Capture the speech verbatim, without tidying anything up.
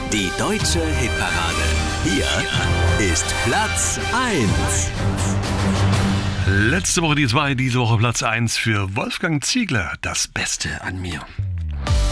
Die deutsche Hitparade. Hier ist Platz eins. Letzte Woche die zwei, diese Woche Platz eins für Wolfgang Ziegler. Das Beste an mir.